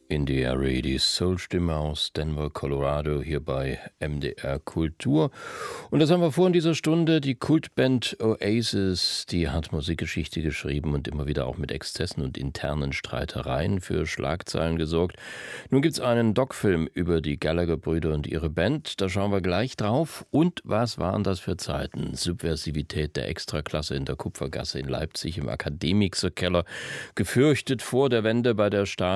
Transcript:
India.Arie, die Soul-Stimme aus Denver, Colorado, hier bei MDR Kultur. Und das haben wir vor in dieser Stunde, die Kultband Oasis, die hat Musikgeschichte geschrieben und immer wieder auch mit Exzessen und internen Streitereien für Schlagzeilen gesorgt. Nun gibt es einen Doc-Film über die Gallagher-Brüder und ihre Band, da schauen wir gleich drauf. Und was waren das für Zeiten? Subversivität der Extraklasse in der Kupfergasse in Leipzig im Akademikerkeller, gefürchtet vor der Wende bei der